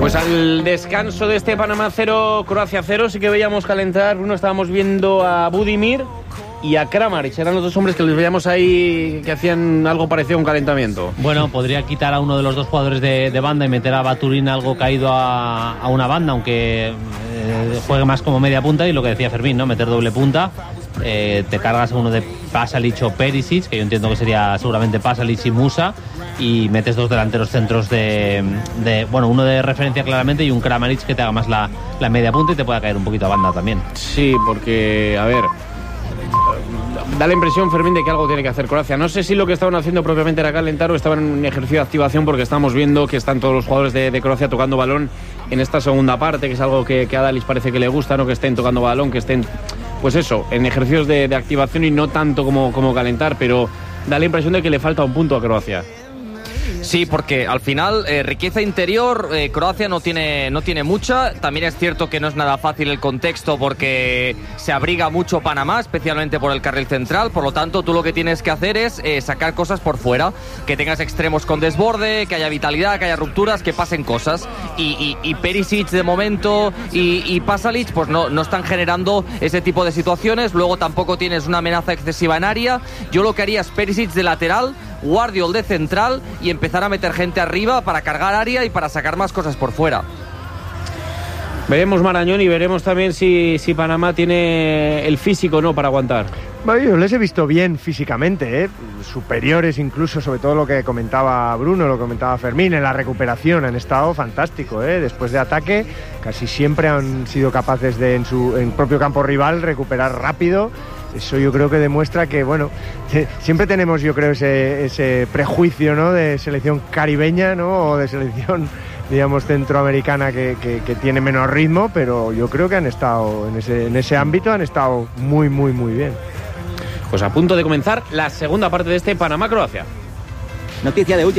Pues al descanso de este Panamá 0, Croacia 0, sí que veíamos calentar. Bruno, estábamos viendo a Budimir y a Kramaric. Eran los dos hombres que les veíamos ahí que hacían algo parecido a un calentamiento. Bueno, podría quitar a uno de los dos jugadores de banda y meter a Baturin algo caído a una banda, aunque juegue más como media punta, y lo que decía Fermín, ¿no? Meter doble punta. Te cargas a uno de Pasalic o Perisic, que yo entiendo que sería seguramente Pasalic y Musa, y metes dos delanteros centros bueno, uno de referencia claramente y un Kramaric que te haga más la media punta y te pueda caer un poquito a banda también. Sí, porque, a ver, da la impresión, Fermín, de que algo tiene que hacer Croacia. No sé si lo que estaban haciendo propiamente era calentar o estaban en un ejercicio de activación, porque estamos viendo que están todos los jugadores de Croacia tocando balón en esta segunda parte, que es algo que a Dalis parece que le gusta, ¿no? Que estén tocando balón, que estén, pues eso, en ejercicios de activación y no tanto como calentar, pero da la impresión de que le falta un punto a Croacia. Sí, porque al final riqueza interior Croacia no tiene mucha. También es cierto que no es nada fácil el contexto porque se abriga mucho Panamá, especialmente por el carril central. Por lo tanto, tú lo que tienes que hacer es sacar cosas por fuera, que tengas extremos con desborde, que haya vitalidad, que haya rupturas, que pasen cosas. Y Perisic de momento y Pasalic pues no están generando ese tipo de situaciones. Luego tampoco tienes una amenaza excesiva en área. Yo lo que haría es Perisic de lateral, Guardiol de central y empezar a meter gente arriba para cargar área y para sacar más cosas por fuera. Veremos, Marañón, y veremos también si Panamá tiene el físico, ¿no?, para aguantar. Bueno, yo les he visto bien físicamente, superiores incluso, sobre todo lo que comentaba Bruno, lo que comentaba Fermín, en la recuperación han estado fantásticos, después de ataque casi siempre han sido capaces de en propio campo rival recuperar rápido. Eso yo creo que demuestra que, bueno, siempre tenemos, yo creo, ese prejuicio, ¿no?, de selección caribeña, ¿no?, o de selección, digamos, centroamericana que tiene menos ritmo, pero yo creo que han estado en ese ámbito, han estado muy, muy, muy bien. Pues a punto de comenzar la segunda parte de este Panamá-Croacia. Noticia de última